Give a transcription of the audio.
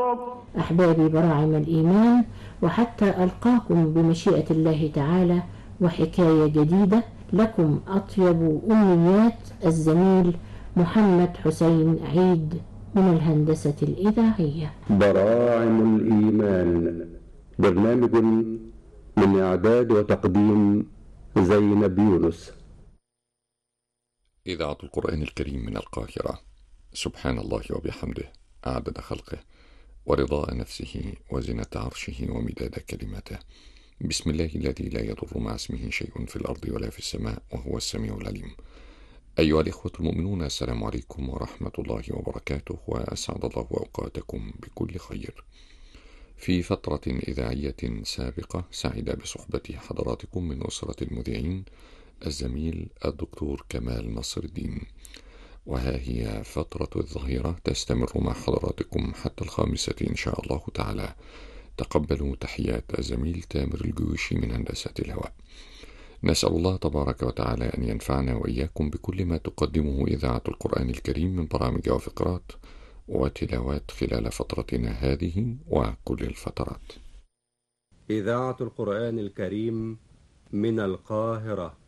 أحبابي براعم الإيمان، وحتى ألقاكم بمشيئة الله تعالى وحكاية جديدة، لكم أطيب أمنيات الزميل محمد حسين عيد من الهندسة الإذاعية. براعم الإيمان، برنامج من إعداد وتقديم زينب يونس. إذاعة القرآن الكريم من القاهرة. سبحان الله وبحمده، عدد خلقه ورضاء نفسه وزنة عرشه ومداد كلماته. بسم الله الذي لا يضر مع اسمه شيء في الأرض ولا في السماء وهو السميع العليم. أيها الإخوة المؤمنون، السلام عليكم ورحمة الله وبركاته، وأسعد الله أوقاتكم بكل خير. في فترة إذاعية سابقة سعد بصحبة حضراتكم من أسرة المذيعين الزميل الدكتور كمال نصر الدين، وها هي فترة الظهيرة تستمر مع حضراتكم حتى 5 إن شاء الله تعالى. تقبلوا تحيات الزميل تامر الجيوشي من هندسة الهواء. نسأل الله تبارك وتعالى أن ينفعنا وإياكم بكل ما تقدمه إذاعة القرآن الكريم من برامج وفقرات وتلاوات خلال فترتنا هذه وكل الفترات. إذاعة القرآن الكريم من القاهرة.